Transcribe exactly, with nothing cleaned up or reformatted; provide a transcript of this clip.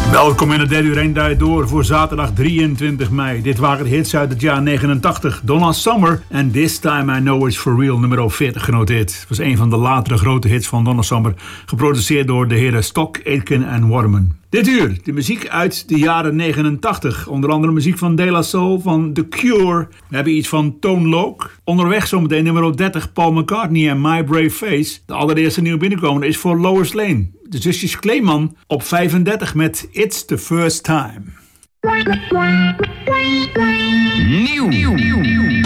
Welkom in de derde uur één draait door voor zaterdag drieëntwintig mei. Dit waren de hits uit het jaar negenentachtig. Donna Summer en This Time I Know It's For Real, nummer veertig genoteerd. Het was een van de latere grote hits van Donna Summer, geproduceerd door de heren Stock, Aitken en Waterman. Dit uur, de muziek uit de jaren negenentachtig. Onder andere muziek van De La Soul, van The Cure. We hebben iets van Tone Loc. Onderweg zometeen nummer dertig, Paul McCartney en My Brave Face. De allereerste nieuwe binnenkomer is voor Lois Lane. De zusjes Kleeman op vijfendertig met It's the First Time. Nieuw. Nieuw.